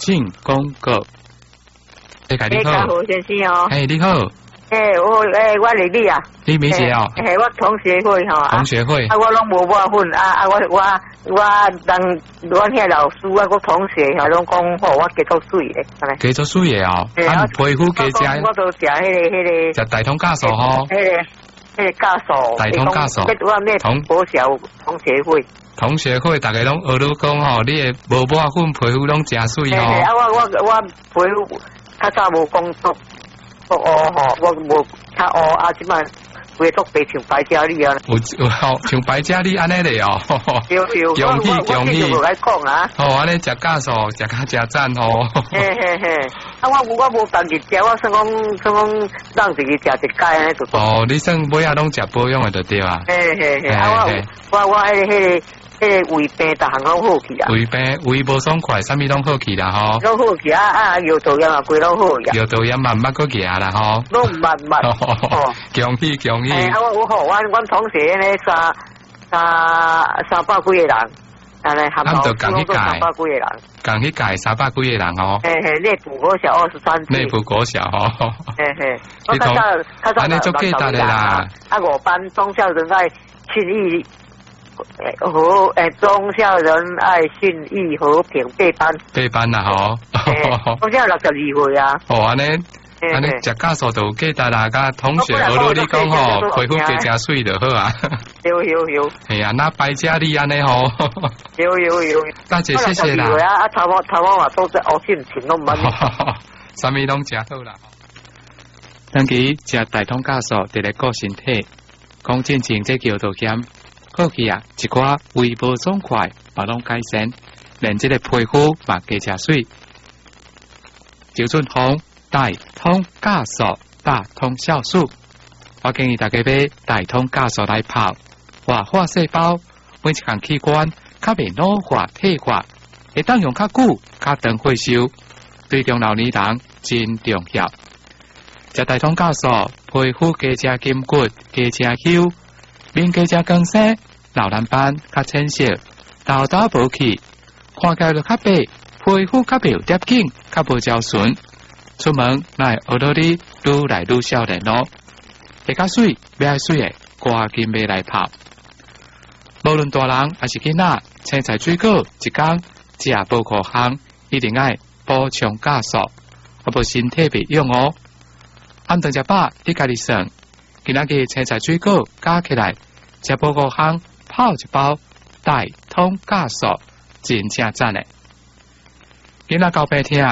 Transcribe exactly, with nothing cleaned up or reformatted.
进广告。你好， 你好，何先生哦。 哎，你好。 哎，我哎，我是你啊。 你美姐哦。 哎，我同学会吼。 同学会。 啊，我拢无抹粉啊啊，我我我人我遐老师啊，我同学吼拢讲吼，我加足水咧。 加足水诶哦。啊，皮肤加食。 我都食迄个迄个。 食大通酵素吼。 迄个迄个酵素。 大通酵素。 我咩同国小同学会。 同学会大家拢学你讲吼，你诶无抹粉皮肤拢真水吼。 啊，我我我皮肤较早无工作。我哦吼，我无较黑啊，即摆规都白像白嘉莉啊。 有有像白嘉莉安尼咧哦。 对对， 恭喜恭喜！ 我无来讲啊。 哦，安尼食酵素，食较真赞吼。 嘿嘿嘿，啊我我无家己食，我算讲算讲让自己食一解安尼就。 哦，你算每下拢食保养的就对啊。 嘿嘿嘿，啊我我我迄个迄个。迄个胃病，逐项拢好去啊！ 胃病胃无爽快，啥物拢好去啦吼。 拢好去啊啊！药导炎啊，规拢好去。 药导炎嘛，毋捌个行啦吼。 拢毋捌毋捌。 哦，恭喜恭喜！ 哎，啊我我好，阮阮同学呢三三三百几个人，安尼含到总共三百几个人。 共迄届三百几个人吼。 嘿嘿，内埔国小二十三岁。 内埔国小吼。 嘿嘿，我较早较早安尼足简单的啦。 啊，五班中校人爱信义。和诶，忠孝仁爱信义和平八班， 八班啦吼， 我现在六十二岁啊。 哦，安尼，安尼食酵素就简单啦，甲同学学你讲吼，皮肤加真水就好啊。 有有有。系啊，那白嘉莉安尼吼。 有有有。 大姐谢谢啦。 啊啊，头毛头毛嘛都在黑心情拢唔捌。 啥物拢食好啦。长期食大通酵素，伫咧顾身体，讲真正这叫做险。好去啊！一寡胃无爽快，嘛拢改善，连这个皮肤嘛加吃水。周俊宏大通酵素、大通酵素，我建议大家买大通酵素来泡，活化细胞，每一项器官较袂老化退化，会当用较久、较长回收，对中老年人真重要。食大通酵素，皮肤加吃筋骨，加吃休。面加只光鲜，老蓝斑较浅色，豆豆无去，看起来就较白，皮肤较袂有叠紧，较无焦顺。出门来学到你愈来愈少年咯，会较水，要爱水的，赶紧买来泡。无论大人还是囡仔，青菜水果一工食无可项，一定爱补充酵素，啊无身体袂用哦。按顿食饱，你家己算。今仔日青菜水果加起来，食无五项泡一包大通酵素，真正赞诶！今仔交白听。